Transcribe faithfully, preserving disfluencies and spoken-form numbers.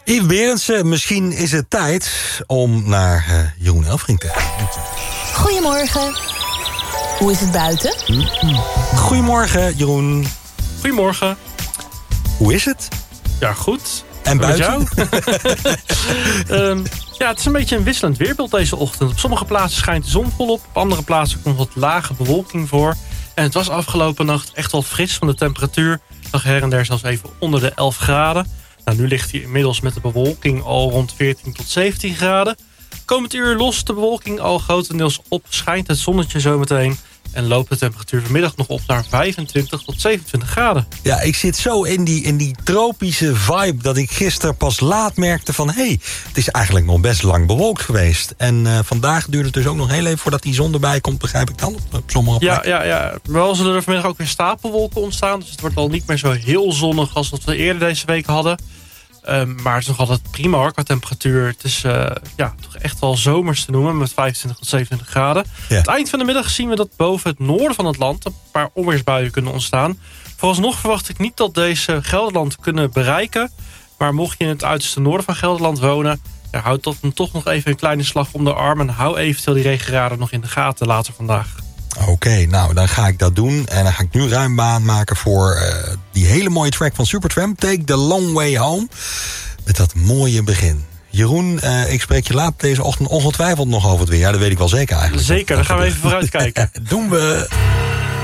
Yves Berendsen, misschien is het tijd om naar uh, Jeroen Elfrink te gaan. Goedemorgen. Hoe is het buiten? Goedemorgen, Jeroen. Goedemorgen. Hoe is het? Ja, goed. En buiten? um, ja, het is een beetje een wisselend weerbeeld deze ochtend. Op sommige plaatsen schijnt de zon volop. Op andere plaatsen komt wat lage bewolking voor. En het was afgelopen nacht echt wel fris van de temperatuur. Lag her en der zelfs even onder de elf graden. Nou, nu ligt hij inmiddels met de bewolking al rond veertien tot zeventien graden. Komend uur lost de bewolking al grotendeels op. Schijnt het zonnetje zometeen. En loopt de temperatuur vanmiddag nog op naar vijfentwintig tot zevenentwintig graden. Ja, ik zit zo in die, in die tropische vibe dat ik gisteren pas laat merkte van... hé, hey, het is eigenlijk nog best lang bewolkt geweest. En uh, vandaag duurt het dus ook nog heel even voordat die zon erbij komt, begrijp ik dan, op, op sommige plekken. Ja, ja, ja. Wel zullen er vanmiddag ook weer stapelwolken ontstaan. Dus het wordt al niet meer zo heel zonnig als wat we eerder deze week hadden. Um, maar het is nog altijd prima hoor, qua temperatuur. Het is uh, ja, toch echt wel zomers te noemen met vijfentwintig tot zevenentwintig graden. Ja. Het eind van de middag zien we dat boven het noorden van het land een paar onweersbuien kunnen ontstaan. Vooralsnog verwacht ik niet dat deze Gelderland kunnen bereiken. Maar mocht je in het uiterste noorden van Gelderland wonen... Ja, houd dat dan toch nog even een kleine slag om de arm... en hou eventueel die regenraden nog in de gaten later vandaag. Oké, okay, nou dan ga ik dat doen. En dan ga ik nu ruim baan maken voor uh, die hele mooie track van Supertramp. Take the Long Way Home. Met dat mooie begin. Jeroen, uh, ik spreek je laat deze ochtend ongetwijfeld nog over het weer. Ja, dat weet ik wel zeker eigenlijk. Zeker, dan gaan we even vooruit kijken. Doen we...